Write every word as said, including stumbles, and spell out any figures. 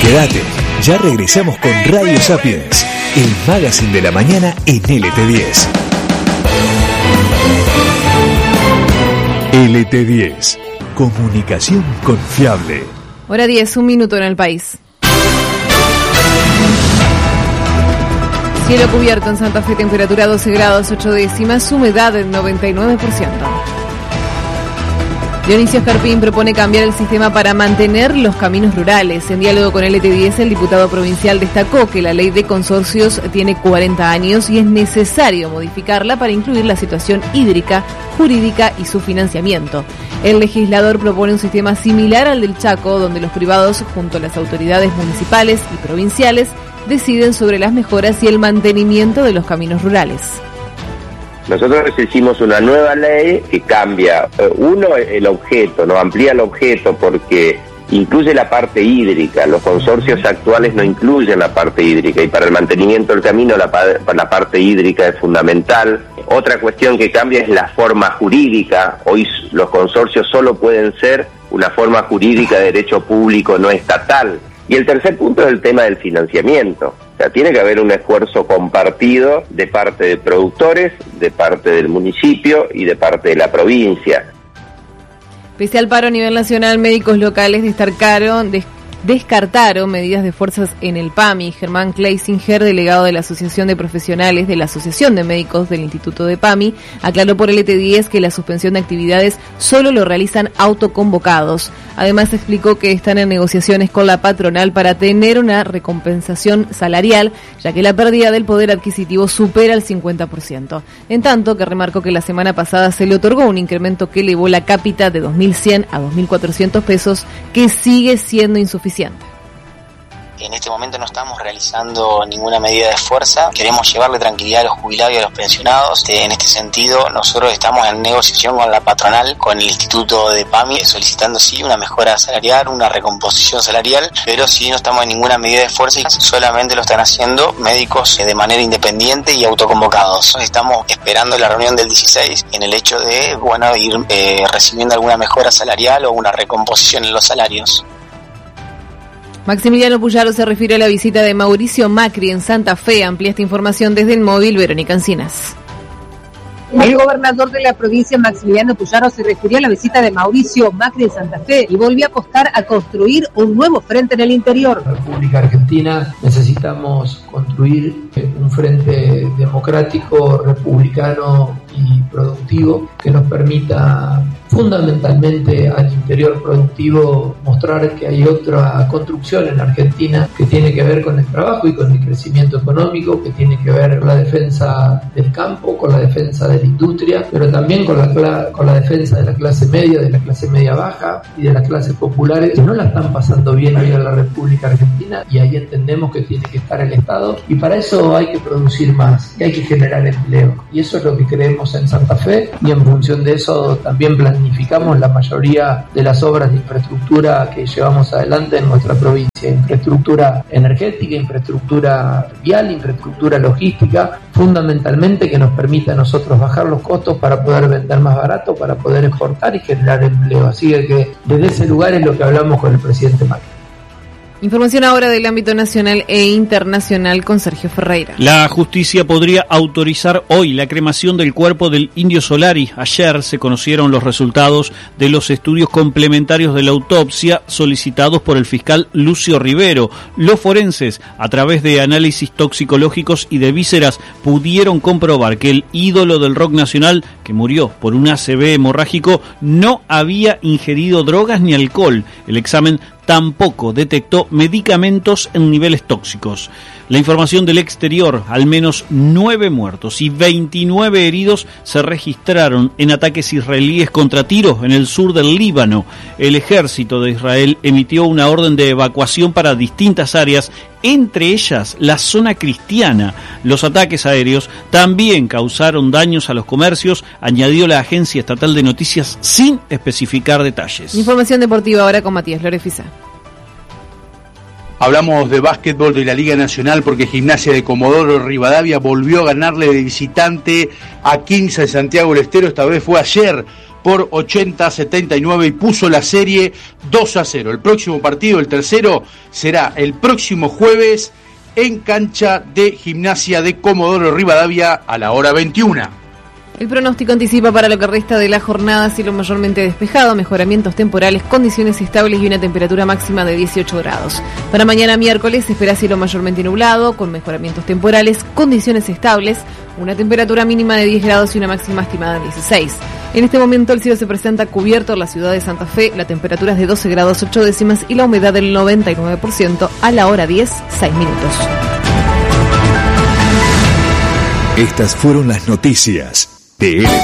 Quédate, ya regresamos con Radio Sapiens, el magazine de la mañana en L T diez. L T diez, comunicación confiable. Hora diez, un minuto en el país. Cielo cubierto en Santa Fe, temperatura doce grados ocho décimas, humedad del noventa y nueve por ciento. Dionisio Escarpín propone cambiar el sistema para mantener los caminos rurales. En diálogo con L T diez, el diputado provincial destacó que la ley de consorcios tiene cuarenta años y es necesario modificarla para incluir la situación hídrica, jurídica y su financiamiento. El legislador propone un sistema similar al del Chaco, donde los privados, junto a las autoridades municipales y provinciales, deciden sobre las mejoras y el mantenimiento de los caminos rurales. Nosotros hicimos una nueva ley que cambia, eh, uno, el objeto, no amplía el objeto porque incluye la parte hídrica. Los consorcios actuales no incluyen la parte hídrica y para el mantenimiento del camino la, la parte hídrica es fundamental. Otra cuestión que cambia es la forma jurídica. Hoy los consorcios solo pueden ser una forma jurídica de derecho público no estatal. Y el tercer punto es el tema del financiamiento. O sea, tiene que haber un esfuerzo compartido de parte de productores, de parte del municipio y de parte de la provincia. Pese al paro a nivel nacional, médicos locales descartaron, des- descartaron medidas de fuerzas en el P A M I. Germán Kleisinger, delegado de la Asociación de Profesionales de la Asociación de Médicos del Instituto de P A M I, aclaró por L T diez que la suspensión de actividades solo lo realizan autoconvocados. Además, explicó que están en negociaciones con la patronal para tener una recompensación salarial, ya que la pérdida del poder adquisitivo supera el cincuenta por ciento. En tanto, que remarcó que la semana pasada se le otorgó un incremento que elevó la cápita de dos mil cien a dos mil cuatrocientos pesos, que sigue siendo insuficiente. En este momento no estamos realizando ninguna medida de fuerza, queremos llevarle tranquilidad a los jubilados y a los pensionados. En este sentido, nosotros estamos en negociación con la patronal, con el Instituto de P A M I, solicitando sí una mejora salarial, una recomposición salarial, pero sí no estamos en ninguna medida de fuerza y solamente lo están haciendo médicos de manera independiente y autoconvocados. Estamos esperando la reunión del dieciséis en el hecho de, bueno, ir eh, recibiendo alguna mejora salarial o una recomposición en los salarios. Maximiliano Puyaro se refiere a la visita de Mauricio Macri en Santa Fe. Amplía esta información desde el móvil Verónica Encinas. El gobernador de la provincia, Maximiliano Puyaro, se refirió a la visita de Mauricio Macri en Santa Fe y volvió a apostar a construir un nuevo frente en el interior. En la República Argentina necesitamos construir un frente democrático, republicano y productivo que nos permita fundamentalmente al interior productivo mostrar que hay otra construcción en Argentina que tiene que ver con el trabajo y con el crecimiento económico, que tiene que ver con la defensa del campo, con la defensa de la industria, pero también con la, con la defensa de la clase media, de la clase media baja y de las clases populares que no la están pasando bien hoy en la República Argentina, y ahí entendemos que tiene que estar el Estado, y para eso hay que producir más y hay que generar empleo, y eso es lo que creemos en Santa Fe, y en función de eso también planificamos la mayoría de las obras de infraestructura que llevamos adelante en nuestra provincia: infraestructura energética, infraestructura vial, infraestructura logística, fundamentalmente que nos permita a nosotros bajar los costos para poder vender más barato, para poder exportar y generar empleo. Así que desde ese lugar es lo que hablamos con el presidente Macri. Información ahora del ámbito nacional e internacional con Sergio Ferreira. La justicia podría autorizar hoy la cremación del cuerpo del Indio Solari. Ayer se conocieron los resultados de los estudios complementarios de la autopsia solicitados por el fiscal Lucio Rivero. Los forenses, a través de análisis toxicológicos y de vísceras, pudieron comprobar que el ídolo del rock nacional, que murió por un A C V hemorrágico, no había ingerido drogas ni alcohol. El examen tampoco detectó medicamentos en niveles tóxicos. La información del exterior: al menos nueve muertos y veintinueve heridos se registraron en ataques israelíes contra tiros en el sur del Líbano. El ejército de Israel emitió una orden de evacuación para distintas áreas, entre ellas la zona cristiana. Los ataques aéreos también causaron daños a los comercios, añadió la agencia estatal de noticias sin especificar detalles. Información deportiva ahora con Matías Lorefisa. Hablamos de básquetbol de la Liga Nacional porque Gimnasia de Comodoro Rivadavia volvió a ganarle de visitante a quince de Santiago del Estero. Esta vez fue ayer por ochenta a setenta y nueve y puso la serie dos a cero. El próximo partido, el tercero, será el próximo jueves en cancha de Gimnasia de Comodoro Rivadavia a la hora veintiuna. El pronóstico anticipa para lo que resta de la jornada cielo mayormente despejado, mejoramientos temporales, condiciones estables y una temperatura máxima de dieciocho grados. Para mañana miércoles se espera cielo mayormente nublado, con mejoramientos temporales, condiciones estables, una temperatura mínima de diez grados y una máxima estimada de dieciséis. En este momento el cielo se presenta cubierto en la ciudad de Santa Fe, la temperatura es de doce grados ocho décimas y la humedad del noventa y nueve por ciento a la hora diez, seis minutos. Estas fueron las noticias de L